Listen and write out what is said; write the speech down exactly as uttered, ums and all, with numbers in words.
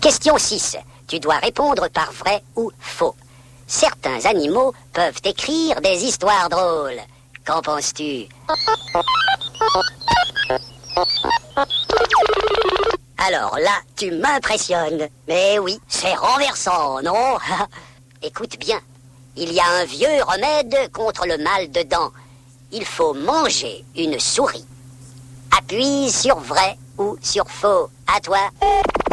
Question six. Tu dois répondre par vrai ou faux. Certains animaux peuvent écrire des histoires drôles. Qu'en penses-tu? Alors là, tu m'impressionnes. Mais oui, c'est renversant, non? Écoute bien, il y a un vieux remède contre le mal de dents. Il faut manger une souris. Appuie sur vrai ou sur faux. À toi.